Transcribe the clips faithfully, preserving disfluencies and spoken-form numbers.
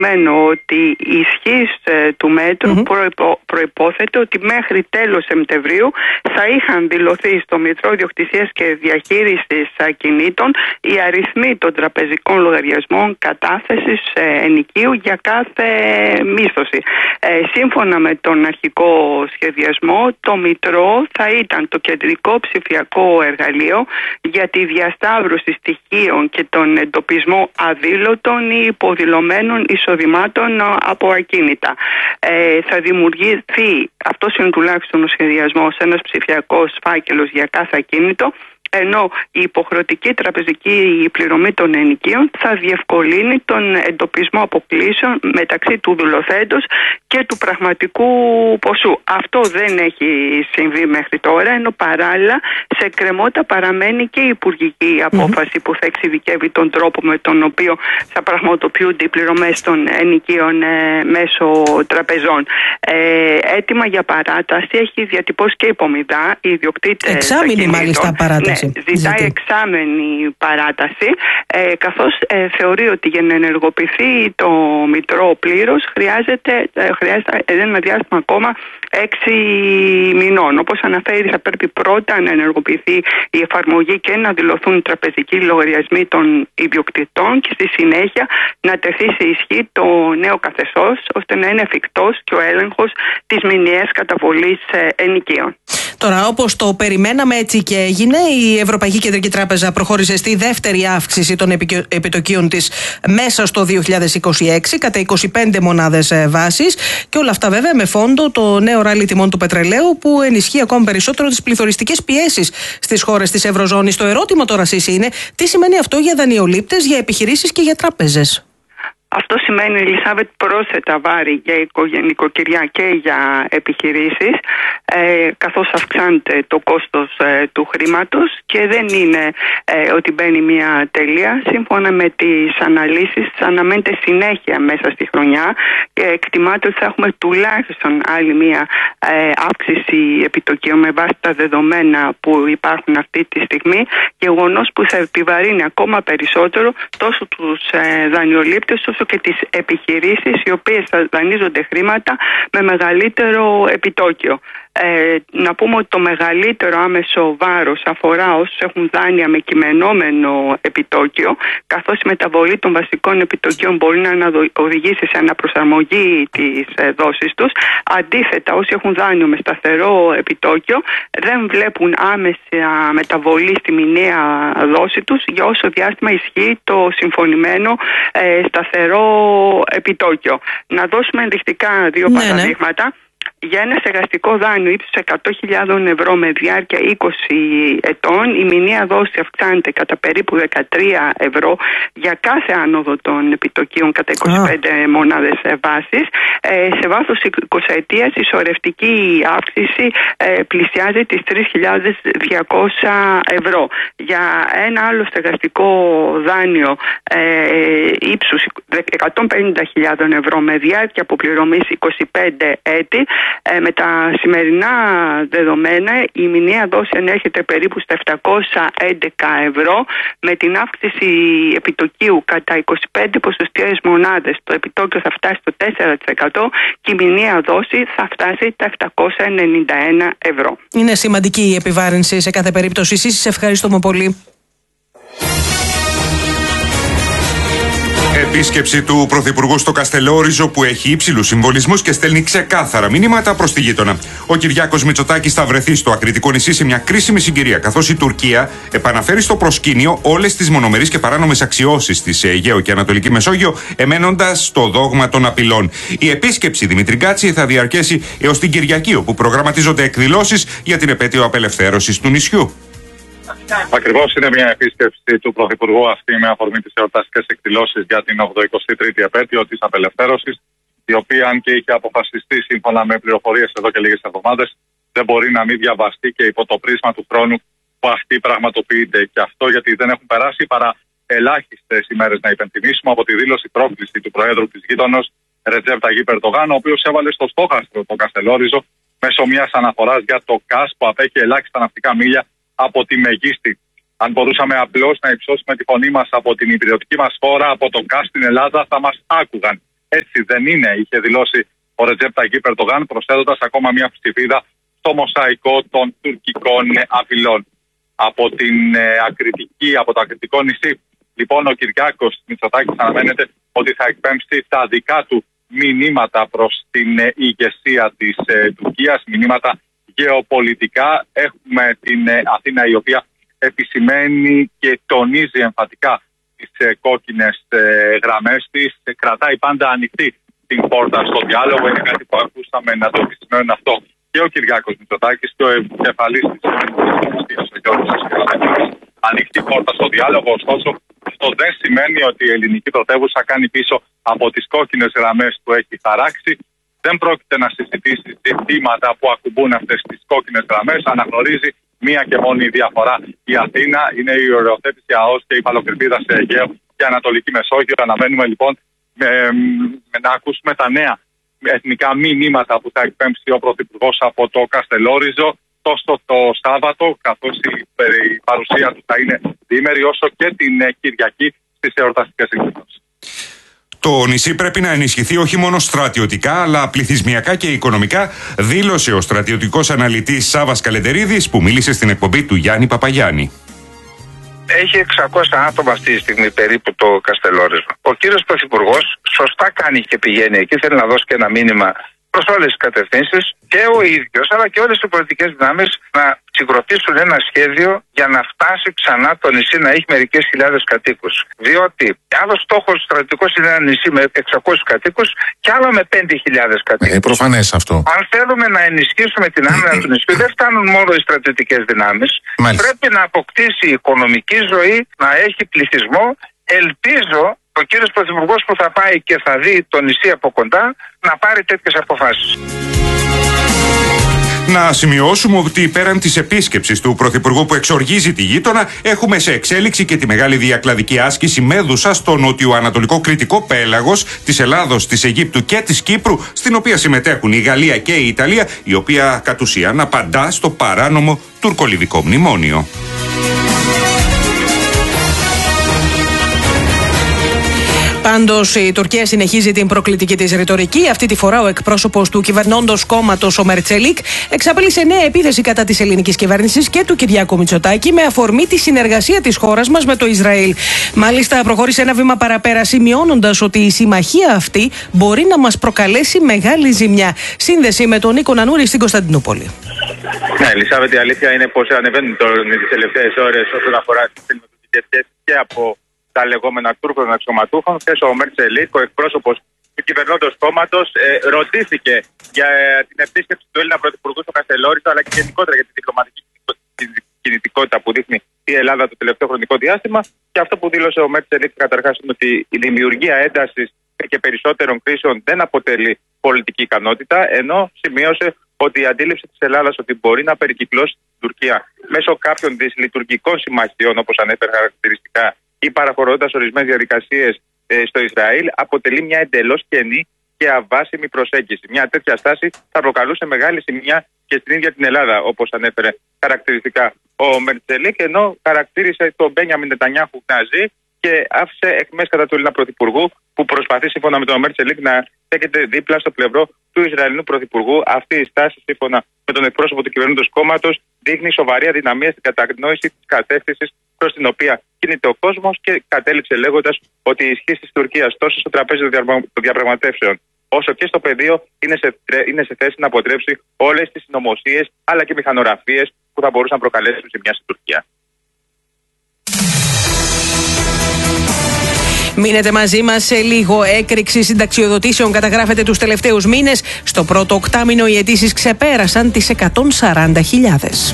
δεδομένο ότι η ισχύς του μέτρου mm-hmm. προϋπο, προϋπόθεται ότι μέχρι τέλος Σεπτεμβρίου θα είχαν δηλωθεί στο Μητρό Ιδιοκτησίας και Διαχείρισης Ακινήτων οι αριθμοί των τραπεζικών λογαριασμών κατάθεσης ενοικίου για κάθε μίσθωση. Ε, σύμφωνα με τον αρχικό σχεδιασμό, το Μητρό θα ήταν το κεντρικό ψηφιακό εργαλείο για τη διασταύρωση στοιχείων και τον εντοπισμό αδήλωτων ή υποδηλωμένων εισοδημάτων από ακίνητα. Ε, θα δημιουργηθεί, αυτός είναι τουλάχιστον ο σχεδιασμός, ένας ψηφιακός φάκελος για κάθε ακίνητο, ενώ η υποχρεωτική τραπεζική πληρωμή των ενοικίων θα διευκολύνει τον εντοπισμό αποκλήσεων μεταξύ του δουλοθέντος και του πραγματικού ποσού. Αυτό δεν έχει συμβεί μέχρι τώρα, ενώ παράλληλα σε κρεμότητα παραμένει και η υπουργική απόφαση mm-hmm. που θα εξειδικεύει τον τρόπο με τον οποίο θα πραγματοποιούνται οι πληρωμές των ενοικίων ε, μέσω τραπεζών. Ε, έτοιμα για παράταση έχει διατυπώσει και η Πομιδά, οι ιδιοκτήτες. Εξάμηνη μάλιστα παράταση. Ναι, ζητάει Ζητή. εξάμενη παράταση, ε, καθώς ε, θεωρεί ότι για να ενεργοποιηθεί το Μητρό πλήρως χρειάζεται, ε, χρειάζεται ένα διάστημα ακόμα έξι μηνών. Όπως αναφέρει, θα πρέπει πρώτα να ενεργοποιηθεί η εφαρμογή και να δηλωθούν οι τραπεζικοί λογαριασμοί των ιδιοκτητών και στη συνέχεια να τεθεί σε ισχύ το νέο καθεστώς, ώστε να είναι εφικτός και ο έλεγχος της μηνιαίας καταβολής ε, ενοικίων. Τώρα, όπως το περιμέναμε, έτσι και έγινε. Η Ευρωπαϊκή Κεντρική Τράπεζα προχώρησε στη δεύτερη αύξηση των επιτοκίων της μέσα στο δύο χιλιάδες είκοσι έξι κατά είκοσι πέντε μονάδες βάσης. Και όλα αυτά βέβαια με φόντο το νέο ράλι τιμών του πετρελαίου, που ενισχύει ακόμη περισσότερο τις πληθωριστικές πιέσεις στις χώρες της Ευρωζώνης. Το ερώτημα τώρα, Σύση, είναι τι σημαίνει αυτό για δανειολήπτες, για επιχειρήσεις και για τράπεζες. Αυτό σημαίνει, Ελισάβετ, πρόσθετα βάρη για νοικοκυριά και για επιχειρήσεις, ε, καθώς αυξάνεται το κόστος ε, του χρήματος και δεν είναι ε, ότι μπαίνει μια τελεία. Σύμφωνα με τις αναλύσεις, αναμένεται συνέχεια μέσα στη χρονιά και εκτιμάται ότι θα έχουμε τουλάχιστον άλλη μια ε, αύξηση επιτοκίων με βάση τα δεδομένα που υπάρχουν αυτή τη στιγμή, γεγονός που θα επιβαρύνει ακόμα περισσότερο τόσο τους ε, δανειολήπτες όσο και τις επιχειρήσεις, οι οποίες θα δανείζονται χρήματα με μεγαλύτερο επιτόκιο. Ε, να πούμε ότι το μεγαλύτερο άμεσο βάρος αφορά όσους έχουν δάνεια με κειμενόμενο επιτόκιο, καθώς η μεταβολή των βασικών επιτοκίων μπορεί να οδηγήσει σε αναπροσαρμογή της ε, δόσης τους. Αντίθετα, όσοι έχουν δάνειο με σταθερό επιτόκιο δεν βλέπουν άμεσα μεταβολή στη μηνιαία δόση τους για όσο διάστημα ισχύει το συμφωνημένο ε, σταθερό επιτόκιο. Να δώσουμε ενδεικτικά δύο ναι, παραδείγματα. Ναι. Για ένα στεγαστικό δάνειο ύψους εκατό χιλιάδες ευρώ με διάρκεια είκοσι ετών, η μηνιαία δόση αυξάνεται κατά περίπου δεκατρία ευρώ για κάθε άνοδο των επιτοκίων κατά είκοσι πέντε oh. μονάδες βάσης. Ε, σε βάθος εικοσαετίας η σωρευτική αύξηση ε, πλησιάζει τις τρεις χιλιάδες διακόσια ευρώ. Για ένα άλλο στεγαστικό δάνειο ε, ύψους εκατόν πενήντα χιλιάδες ευρώ με διάρκεια αποπληρωμής είκοσι πέντε έτη, Ε, με τα σημερινά δεδομένα η μηνιαία δόση ανέρχεται περίπου στα επτακόσια έντεκα ευρώ, με την αύξηση επιτοκίου κατά είκοσι πέντε ποσοστιαίες μονάδες το επιτόκιο θα φτάσει στο τέσσερα τοις εκατό και η μηνιαία δόση θα φτάσει τα επτακόσια ενενήντα ένα ευρώ. Είναι σημαντική η επιβάρυνση σε κάθε περίπτωση. Εσείς σε ευχαριστούμε πολύ. Επίσκεψη του Πρωθυπουργού στο Καστελόριζο, που έχει υψηλούς συμβολισμούς και στέλνει ξεκάθαρα μηνύματα προς τη γείτονα. Ο Κυριάκος Μητσοτάκης θα βρεθεί στο Ακριτικό νησί σε μια κρίσιμη συγκυρία, καθώς η Τουρκία επαναφέρει στο προσκήνιο όλες τις μονομερείς και παράνομες αξιώσεις στις Αιγαίο και Ανατολική Μεσόγειο, εμένοντας το δόγμα των απειλών. Η επίσκεψη, Δημήτρη Γκάτση, θα διαρκέσει έως την Κυριακή, όπου προγραμματίζονται εκδηλώσεις για την επέτειο απελευθέρωσης του νησιού. Ακριβώς, είναι μια επίσκεψη του Πρωθυπουργού αυτή με αφορμή τις εορταστικές εκδηλώσεις για την ογδοηκοστή τρίτη επέτειο της απελευθέρωσης, η οποία, αν και είχε αποφασιστεί σύμφωνα με πληροφορίες εδώ και λίγες εβδομάδες, δεν μπορεί να μην διαβαστεί και υπό το πρίσμα του χρόνου που αυτή πραγματοποιείται. Και αυτό γιατί δεν έχουν περάσει παρά ελάχιστες ημέρες, να υπενθυμίσουμε, από τη δήλωση πρόκληση του Προέδρου της γείτονος Ρετζέπ Ταγίπ Ερντογάν, ο οποίος έβαλε στο στόχαστρο το Καστελόριζο μέσω μιας αναφοράς για το ΚΑΣ που απέχει ελάχιστα ναυτικά μίλια από τη Μεγίστη. Αν μπορούσαμε απλώς να υψώσουμε τη φωνή μας από την υπηρετική μας χώρα, από το ΚΑΣ στην Ελλάδα, θα μας άκουγαν. έτσι δεν είναι, είχε δηλώσει ο Ρετζέπ Ταγίπ Ερντογάν, προσθέτοντας ακόμα μια ψηφίδα στο μοσαϊκό των τουρκικών απειλών. Από, την, ε, ακριτική, από το ακριτικό νησί, λοιπόν, ο Κυριάκος Μητσοτάκης αναμένεται ότι θα εκπέμψει τα δικά του μηνύματα προς την ε, ηγεσία της ε, Τουρκίας, μηνύματα γεωπολιτικά. Έχουμε την ε, Αθήνα, η οποία επισημαίνει και τονίζει εμφατικά τις ε, κόκκινες ε, γραμμές της, ε, κρατάει πάντα ανοιχτή την πόρτα στο διάλογο. Είναι κάτι που ακούσαμε να το επισημαίνουν αυτό και ο Κυριάκος Μητσοτάκης και ο επικεφαλής της Ομοσπονδίας, ο Γιώργος Ασκελαράκης. Ανοιχτή πόρτα στο διάλογο, ωστόσο αυτό δεν σημαίνει ότι η ελληνική πρωτεύουσα κάνει πίσω από τις κόκκινες γραμμές που έχει χαράξει. Δεν πρόκειται να συζητήσει ζητήματα που ακουμπούν αυτές τις κόκκινες γραμμές. Αναγνωρίζει μία και μόνη διαφορά. Η Αθήνα είναι η οριοθέτηση ΑΟΣ και η Παλοκρηπίδα σε Αιγαίο και Ανατολική Μεσόγειο. Αναμένουμε λοιπόν με, με, να ακούσουμε τα νέα εθνικά μηνύματα που θα εκπέμψει ο Πρωθυπουργός από το Καστελόριζο τόσο το Σάββατο, καθώς η, η παρουσία του θα είναι διήμερη, όσο και την Κυριακή στις εορταστικές εκδηλώσεις. Το νησί πρέπει να ενισχυθεί όχι μόνο στρατιωτικά, αλλά πληθυσμιακά και οικονομικά, δήλωσε ο στρατιωτικός αναλυτής Σάββας Καλεντερίδης, που μίλησε στην εκπομπή του Γιάννη Παπαγιάννη. Έχει εξακόσια άτομα αυτή τη στιγμή περίπου το Καστελόριζο. Ο κύριος Πρωθυπουργός σωστά κάνει και πηγαίνει εκεί, θέλει να δώσει και ένα μήνυμα προς όλες τις κατευθύνσεις, και ο ίδιος αλλά και όλες οι πολιτικές δυνάμεις να συγκροτήσουν ένα σχέδιο για να φτάσει ξανά το νησί να έχει μερικές χιλιάδες κατοίκους. Διότι άλλος στόχος στρατηγικός είναι ένα νησί με εξακόσιους κατοίκους και άλλο με πέντε χιλιάδες κατοίκους. Ε, προφανές αυτό. Αν θέλουμε να ενισχύσουμε την άμυνα του νησιού, δεν φτάνουν μόνο οι στρατιωτικές δυνάμεις. Μάλιστα. Πρέπει να αποκτήσει οικονομική ζωή, να έχει πληθυσμό. Ελπίζω ο κύριος Πρωθυπουργός που θα πάει και θα δει το νησί από κοντά να πάρει τέτοιες αποφάσεις. Να σημειώσουμε ότι πέραν της επίσκεψης του Πρωθυπουργού που εξοργίζει τη γείτονα, έχουμε σε εξέλιξη και τη μεγάλη διακλαδική άσκηση Μέδουσα στο νοτιοανατολικό κρητικό πέλαγος της Ελλάδος, της Αιγύπτου και της Κύπρου, στην οποία συμμετέχουν η Γαλλία και η Ιταλία, η οποία κατ' ουσίαν απαντά στο παράνομο τουρκολιβικό μνημόνιο. Πάντως, η Τουρκία συνεχίζει την προκλητική της ρητορική. Αυτή τη φορά, ο εκπρόσωπος του κυβερνώντος κόμματος, ο Μερτσελίκ, εξαπέλυσε νέα επίθεση κατά της ελληνικής κυβέρνησης και του Κυριάκου Μητσοτάκη με αφορμή τη συνεργασία της χώρας μας με το Ισραήλ. Μάλιστα, προχώρησε ένα βήμα παραπέρα, σημειώνοντας ότι η συμμαχία αυτή μπορεί να μας προκαλέσει μεγάλη ζημιά. Σύνδεση με τον Νίκο Νανούρη στην Κωνσταντινούπολη. Ναι, Ελισάβετ, η αλήθεια είναι πως ανεβαίνουν τις τελευταίες ώρες όσον αφορά τις ελληνικές σχέσεις και από τα λεγόμενα Τούρκων αξιωματούχων. Χθες ο Μερτσελίκ, ο εκπρόσωπος του κυβερνώντος κόμματος, ε, ρωτήθηκε για ε, την επίσκεψη του Έλληνα Πρωθυπουργού στο Καστελόριζο, αλλά και γενικότερα για την διπλωματική κινητικότητα που δείχνει η Ελλάδα το τελευταίο χρονικό διάστημα. Και αυτό που δήλωσε ο Μερτσελίκ καταρχάς είναι ότι η δημιουργία έντασης και περισσότερων κρίσεων δεν αποτελεί πολιτική ικανότητα, ενώ σημείωσε ότι η αντίληψη της Ελλάδας ότι μπορεί να περικυκλώσει την Τουρκία μέσω κάποιων δυσλειτουργικών συμμαχιών, όπως ανέφερε χαρακτηριστικά, ή παραχωρώντας ορισμένες διαδικασίες ε, στο Ισραήλ, αποτελεί μια εντελώς κενή και αβάσιμη προσέγγιση. Μια τέτοια στάση θα προκαλούσε μεγάλη ζημιά και στην ίδια την Ελλάδα, όπως ανέφερε χαρακτηριστικά ο Μερτσελίκ, ενώ χαρακτήρισε τον Μπένιαμιν Νετανιάχου ναζί και άφησε εκμές κατά του Έλληνα Πρωθυπουργού, που προσπαθεί σύμφωνα με τον Μερτσελίκ να στέκεται δίπλα στο πλευρό του Ισραηλινού Πρωθυπουργού. Αυτή η στάση, σύμφωνα με τον εκπρόσωπο του κυβερνώντος κόμματος, δείχνει σοβαρή αδυναμία στην κατανόηση της κατεύθυνσης προς την οποία κινείται ο κόσμος, και κατέληξε λέγοντας ότι η ισχύ της Τουρκίας τόσο στο τραπέζι των διαπραγματεύσεων όσο και στο πεδίο είναι σε, είναι σε θέση να αποτρέψει όλες τις συνωμοσίες αλλά και μηχανογραφίες που θα μπορούσαν να προκαλέσουν ζημιά στην Τουρκία. Μείνετε μαζί μας σε λίγο. Έκρηξη συνταξιοδοτήσεων καταγράφεται τους τελευταίους μήνες. Στο πρώτο οκτάμηνο οι αιτήσεις ξεπέρασαν τις εκατόν σαράντα χιλιάδες.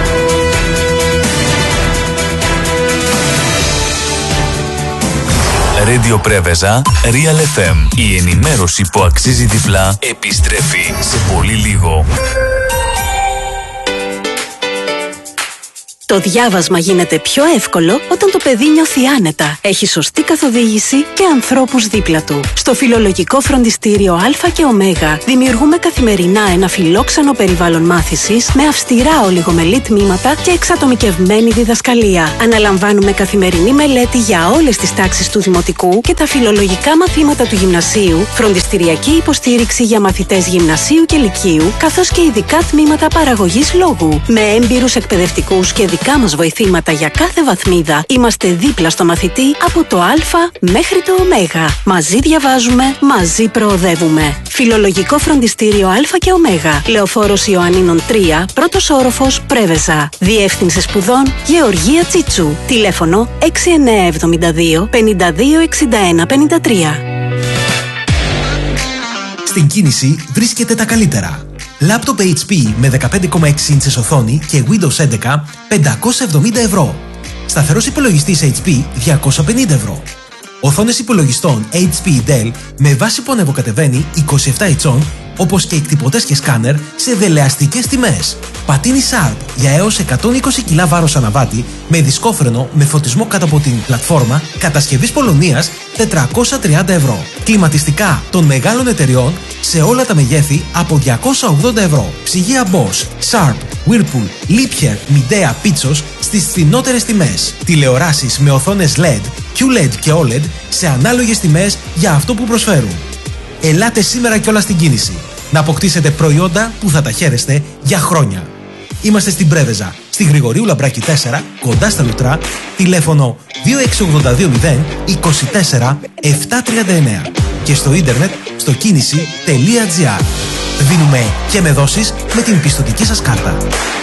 Radio Πρέβεζα, Real εφ εμ. Η ενημέρωση που αξίζει τυφλά επιστρέφει σε πολύ λίγο. Το διάβασμα γίνεται πιο εύκολο όταν το παιδί νιώθει άνετα, έχει σωστή καθοδήγηση και ανθρώπους δίπλα του. Στο Φιλολογικό Φροντιστήριο Α και Ω δημιουργούμε καθημερινά ένα φιλόξενο περιβάλλον μάθησης με αυστηρά ολιγομελή τμήματα και εξατομικευμένη διδασκαλία. Αναλαμβάνουμε καθημερινή μελέτη για όλες τις τάξεις του Δημοτικού και τα φιλολογικά μαθήματα του Γυμνασίου, φροντιστηριακή υποστήριξη για μαθητές Γυμνασίου και Λυκείου, καθώς και ειδικά τμήματα παραγωγής λόγου. Με έμπειρους εκπαιδευτικούς και δικά μας βοηθήματα για κάθε βαθμίδα, είμαστε δίπλα στο μαθητή από το Α μέχρι το Ω. Μαζί διαβάζουμε, μαζί προοδεύουμε. Φιλολογικό Φροντιστήριο Α και Ω. Λεωφόρος Ιωαννίνων τρία, πρώτος όροφος, Πρέβεζα. Διεύθυνση σπουδών Γεωργία Τσίτσου. Τηλέφωνο έξι εννιά εβδομήντα δύο πενήντα δύο εξήντα ένα πενήντα τρία. Στην κίνηση βρίσκεται τα καλύτερα. Λάπτοπ έιτς πι με δεκαπέντε κόμμα έξι ίντσες οθόνη και Windows έντεκα πεντακόσια εβδομήντα ευρώ. Σταθερός υπολογιστής έιτς πι διακόσια πενήντα ευρώ. Οθόνες υπολογιστών έιτς πι Dell με βάση που ανεβοκατεβαίνει είκοσι επτά ιντσών, όπως και εκτυπωτές και σκάνερ σε δελεαστικές τιμές. Πατίνι Sharp για έως εκατόν είκοσι κιλά βάρος αναβάτη με δισκόφρενο με φωτισμό κάτω από την πλατφόρμα κατασκευής Πολωνίας τετρακόσια τριάντα ευρώ. Κλιματιστικά των μεγάλων εταιριών σε όλα τα μεγέθη από διακόσια ογδόντα ευρώ. Ψυγεία Bosch, Sharp, Whirlpool, Liebherr, Midea, Pitsos στις φθηνότερες τιμές. Τηλεοράσεις με οθόνες ελ ι ντι, κιου ελ ι ντι και ο ελ ι ντι σε ανάλογες τιμές για αυτό που προσφέρουν. Ελάτε σήμερα κιόλα στην κίνηση να αποκτήσετε προϊόντα που θα τα χαίρεστε για χρόνια. Είμαστε στην Πρέβεζα, στη Γρηγορίου Λαμπράκη τέσσερα, κοντά στα Λουτρά, τηλέφωνο δύο έξι ογδόντα δύο μηδέν είκοσι τέσσερα επτακόσια τριάντα εννέα και στο ίντερνετ στο κίνηση τελεία τζι άρ. Δίνουμε και με δόσεις με την πιστωτική σας κάρτα.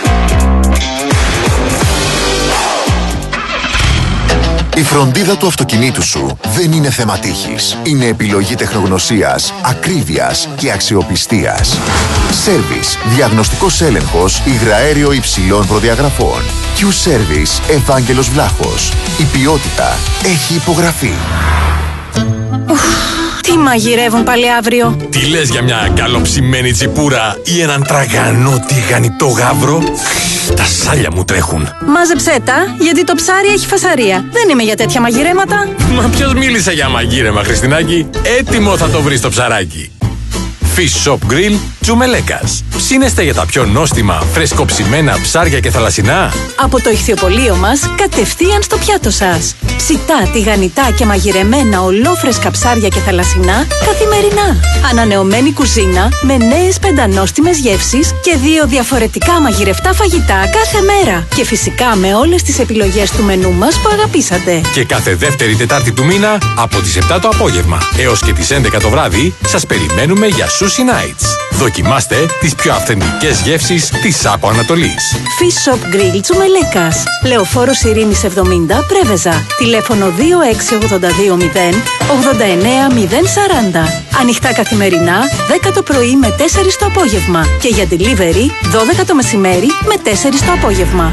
Η φροντίδα του αυτοκινήτου σου δεν είναι θέμα τύχης. Είναι επιλογή τεχνογνωσίας, ακρίβειας και αξιοπιστίας. Service, διαγνωστικός έλεγχος υγραέριο υψηλών προδιαγραφών. Q-Service, Ευάγγελος Βλάχος. Η ποιότητα έχει υπογραφεί. Τι μαγειρεύουν πάλι αύριο? Τι λες για μια καλοψημένη τσιπούρα ή έναν τραγανό τηγανιτό γάβρο? Τα σάλια μου τρέχουν. Μάζεψέ τα, γιατί το ψάρι έχει φασαρία. Δεν είμαι για τέτοια μαγειρέματα. Μα ποιος μίλησε για μαγείρεμα, Χριστινάκη? Έτοιμο θα το βρεις το ψαράκι. Fish Shop Grill Τσουμελέκας. Ψήνεστε για τα πιο νόστιμα, φρεσκοψημένα ψάρια και θαλασσινά? Από το ηχθιοπωλείο μας, κατευθείαν στο πιάτο σας. Ψητά, τηγανιτά και μαγειρεμένα ολόφρεσκα ψάρια και θαλασσινά καθημερινά. Ανανεωμένη κουζίνα με νέες πεντανόστιμες γεύσεις και δύο διαφορετικά μαγειρευτά φαγητά κάθε μέρα. Και φυσικά με όλες τις επιλογές του μενού μας που αγαπήσατε. Και κάθε δεύτερη Τετάρτη του μήνα από τις επτά το απόγευμα έως και τις έντεκα το βράδυ σας περιμένουμε για Sushi Nights. Δοκιμάστε τις πιο αυθεντικές γεύσεις της Άπο Ανατολής. Fish Shop Grill Τσουμελέκας. Λεωφόρος Ειρήνης εβδομήντα, Πρέβεζα. Τηλέφωνο δύο έξι ογδόντα δύο μηδέν ογδόντα εννέα μηδέν σαράντα. Ανοιχτά καθημερινά, δέκα το πρωί με τέσσερα το απόγευμα. Και για delivery, δώδεκα το μεσημέρι με τέσσερα το απόγευμα.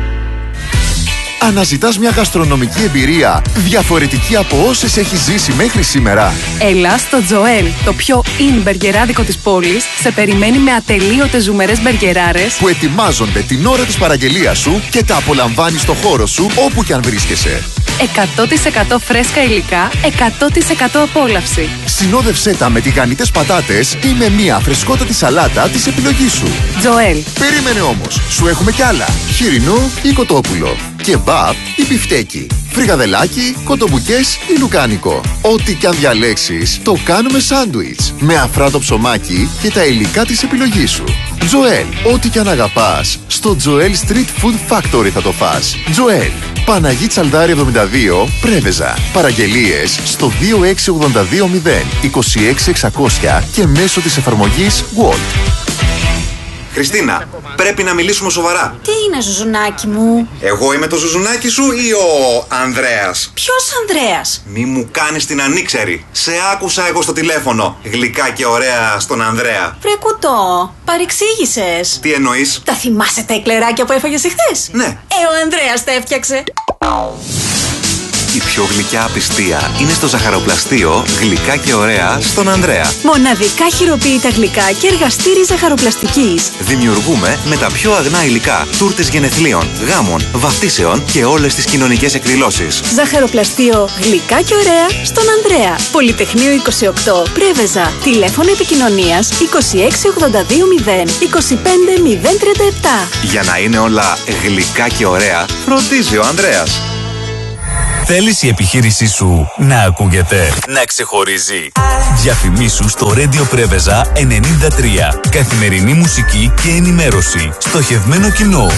Αναζητάς μια γαστρονομική εμπειρία διαφορετική από όσες έχεις ζήσει μέχρι σήμερα? Έλα στο Τζοέλ, το πιο in μπεργκεράδικο της πόλης, σε περιμένει με ατελείωτες ζουμερές μπεργκεράρες που ετοιμάζονται την ώρα της παραγγελίας σου και τα απολαμβάνεις στο χώρο σου όπου κι αν βρίσκεσαι. εκατό τοις εκατό φρέσκα υλικά, εκατό τοις εκατό απόλαυση. Συνόδευσέ τα με τηγανιτές πατάτες ή με μια φρεσκότατη σαλάτα της επιλογής σου. Τζοέλ. Περίμενε όμως, σου έχουμε κι άλλα. Χοιρινό ή κοτόπουλο. Κεμπάπ ή μπιφτέκι. Φρικαδελάκι, κοτομπουκές ή λουκάνικο. Ό,τι κι αν διαλέξεις, το κάνουμε σάντουιτς. Με αφράτο ψωμάκι και τα υλικά της επιλογής σου. Τζοέλ. Ό,τι κι αν αγαπάς, στο Τζοέλ Street Food Factory θα το φας. Τζοέλ. Παναγί Τσαλδάρη εβδομήντα δύο, Πρέβεζα. Παραγγελίες στο δύο έξι ογδόντα δύο μηδέν είκοσι έξι εξακόσια και μέσω της εφαρμογής Walt. Χριστίνα, πρέπει να μιλήσουμε σοβαρά. Τι είναι, ζουζουνάκι μου? Εγώ είμαι το ζουζουνάκι σου ή ο Ανδρέας? Ποιος Ανδρέας? Μη μου κάνεις την ανήξερη. Σε άκουσα εγώ στο τηλέφωνο. Γλυκά και ωραία στον Ανδρέα. Βρε κουτό, παρεξήγησες. Τι εννοείς? Τα θυμάσαι τα εκλεράκια που έφαγες εχθές? Ναι. Ε, ο Ανδρέας τα έφτιαξε. Η πιο γλυκιά απιστία είναι στο ζαχαροπλαστείο Γλυκά και Ωραία στον Ανδρέα. Μοναδικά χειροποίητα γλυκά και εργαστήρι ζαχαροπλαστικής. Δημιουργούμε με τα πιο αγνά υλικά τούρτες γενεθλίων, γάμων, βαφτίσεων και όλες τις κοινωνικές εκδηλώσεις. Ζαχαροπλαστείο Γλυκά και Ωραία στον Ανδρέα. Πολυτεχνείο είκοσι οκτώ, Πρέβεζα. Τηλέφωνο επικοινωνίας είκοσι έξι ογδόντα δύο μηδέν είκοσι πέντε μηδέν τριάντα επτά. Για να είναι όλα γλυκά και ωραία, φροντίζει ο Ανδρέας. Θέλεις η επιχείρησή σου να ακούγεται, να ξεχωρίζει? Διαφημίσου στο Radio Πρέβεζα ενενήντα τρία. Καθημερινή μουσική και ενημέρωση. Στοχευμένο κοινό.